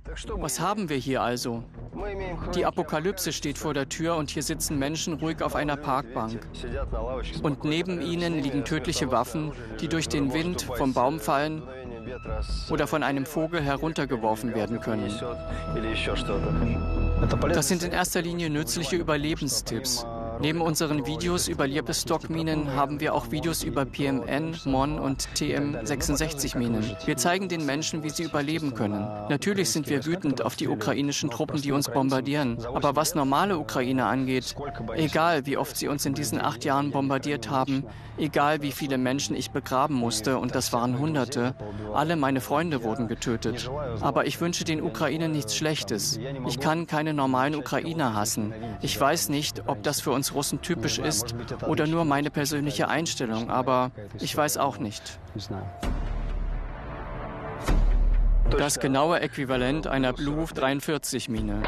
Was haben wir hier also? Die Apokalypse steht vor der Tür und hier sitzen Menschen ruhig auf einer Parkbank. Und neben ihnen liegen tödliche Waffen, die durch den Wind vom Baum fallen oder von einem Vogel heruntergeworfen werden können. Das sind in erster Linie nützliche Überlebenstipps. Neben unseren Videos über Liepesstock-Minen haben wir auch Videos über PMN, MON und TM66-Minen. Wir zeigen den Menschen, wie sie überleben können. Natürlich sind wir wütend auf die ukrainischen Truppen, die uns bombardieren. Aber was normale Ukrainer angeht, egal wie oft sie uns in diesen 8 Jahren bombardiert haben, egal wie viele Menschen ich begraben musste, und das waren Hunderte, alle meine Freunde wurden getötet. Aber ich wünsche den Ukrainern nichts Schlechtes. Ich kann keine normalen Ukrainer hassen. Ich weiß nicht, ob das für uns Russen typisch ist oder nur meine persönliche Einstellung, aber ich weiß auch nicht. Das genaue Äquivalent einer Blue 43-Mine.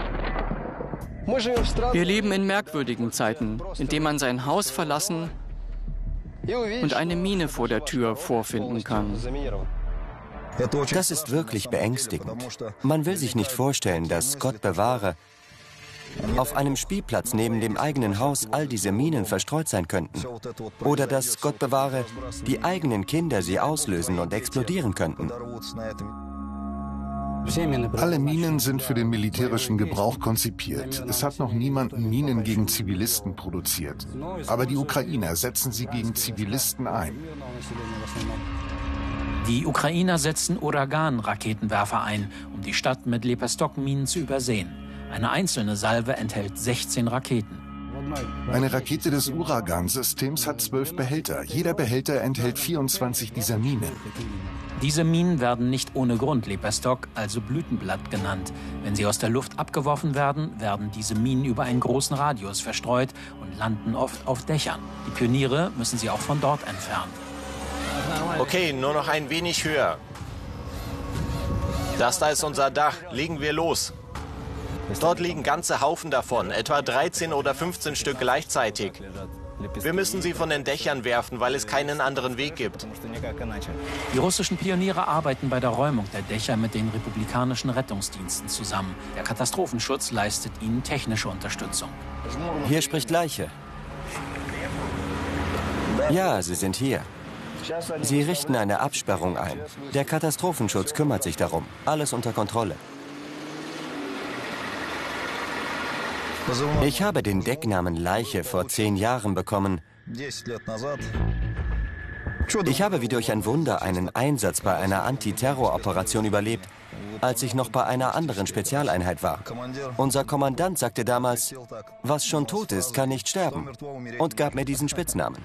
Wir leben in merkwürdigen Zeiten, in denen man sein Haus verlassen und eine Mine vor der Tür vorfinden kann. Das ist wirklich beängstigend. Man will sich nicht vorstellen, dass, Gott bewahre, auf einem Spielplatz neben dem eigenen Haus all diese Minen verstreut sein könnten. Oder dass, Gott bewahre, die eigenen Kinder sie auslösen und explodieren könnten. Alle Minen sind für den militärischen Gebrauch konzipiert. Es hat noch niemand Minen gegen Zivilisten produziert. Aber die Ukrainer setzen sie gegen Zivilisten ein. Die Ukrainer setzen Uragan-Raketenwerfer ein, um die Stadt mit Liepesstock-Minen zu übersehen. Eine einzelne Salve enthält 16 Raketen. Eine Rakete des Uragan-Systems hat 12 Behälter. Jeder Behälter enthält 24 dieser Minen. Diese Minen werden nicht ohne Grund Liepesstock, also Blütenblatt, genannt. Wenn sie aus der Luft abgeworfen werden, werden diese Minen über einen großen Radius verstreut und landen oft auf Dächern. Die Pioniere müssen sie auch von dort entfernen. Okay, nur noch ein wenig höher. Das da ist unser Dach. Legen wir los. Dort liegen ganze Haufen davon, etwa 13 oder 15 Stück gleichzeitig. Wir müssen sie von den Dächern werfen, weil es keinen anderen Weg gibt. Die russischen Pioniere arbeiten bei der Räumung der Dächer mit den republikanischen Rettungsdiensten zusammen. Der Katastrophenschutz leistet ihnen technische Unterstützung. Hier spricht Leiche. Ja, sie sind hier. Sie richten eine Absperrung ein. Der Katastrophenschutz kümmert sich darum. Alles unter Kontrolle. Ich habe den Decknamen Leiche vor 10 Jahren bekommen. Ich habe wie durch ein Wunder einen Einsatz bei einer Antiterroroperation überlebt, als ich noch bei einer anderen Spezialeinheit war. Unser Kommandant sagte damals, was schon tot ist, kann nicht sterben, und gab mir diesen Spitznamen.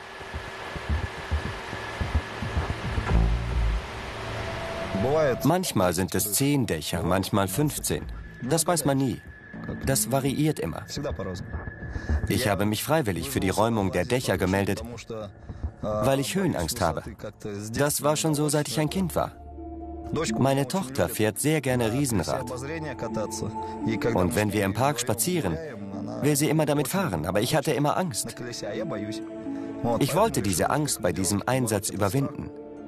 Manchmal sind es 10 Dächer, manchmal 15. Das weiß man nie. Das variiert immer. Ich habe mich freiwillig für die Räumung der Dächer gemeldet, weil ich Höhenangst habe. Das war schon so, seit ich ein Kind war. Meine Tochter fährt sehr gerne Riesenrad. Und wenn wir im Park spazieren, will sie immer damit fahren, aber ich hatte immer Angst. Ich wollte diese Angst bei diesem Einsatz überwinden.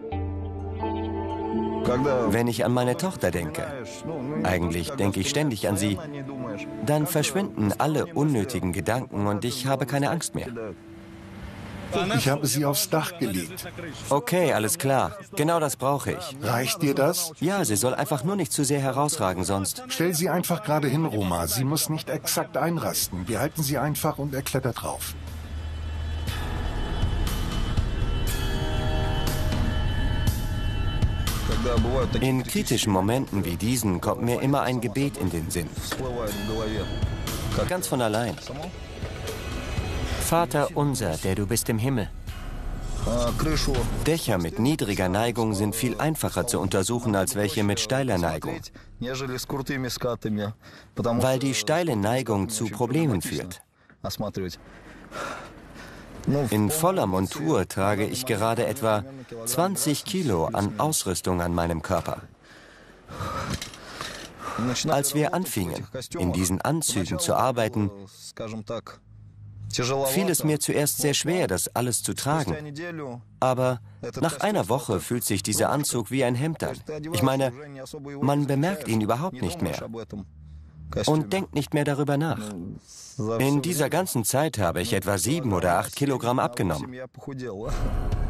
Wenn ich an meine Tochter denke, eigentlich denke ich ständig an sie, dann verschwinden alle unnötigen Gedanken und ich habe keine Angst mehr. Ich habe sie aufs Dach gelegt. Okay, alles klar. Genau das brauche ich. Reicht dir das? Ja, sie soll einfach nur nicht zu sehr herausragen, sonst... Stell sie einfach gerade hin, Roma. Sie muss nicht exakt einrasten. Wir halten sie einfach und er klettert drauf. In kritischen Momenten wie diesen kommt mir immer ein Gebet in den Sinn. Ganz von allein. Vater unser, der du bist im Himmel. Dächer mit niedriger Neigung sind viel einfacher zu untersuchen als welche mit steiler Neigung, weil die steile Neigung zu Problemen führt. In voller Montur trage ich gerade etwa 20 Kilo an Ausrüstung an meinem Körper. Als wir anfingen, in diesen Anzügen zu arbeiten, Fiel es mir zuerst sehr schwer, das alles zu tragen. Aber nach einer Woche fühlt sich dieser Anzug wie ein Hemd an. Ich meine, man bemerkt ihn überhaupt nicht mehr und denkt nicht mehr darüber nach. In dieser ganzen Zeit habe ich etwa 7 oder 8 Kilogramm abgenommen.